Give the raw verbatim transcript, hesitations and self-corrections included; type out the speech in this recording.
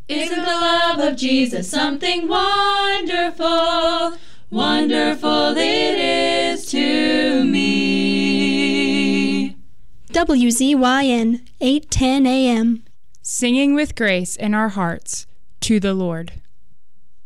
Isn't the love of Jesus something wonderful? Wonderful it is to me. W Z Y N, eight ten A M. Singing with grace in our hearts to the Lord.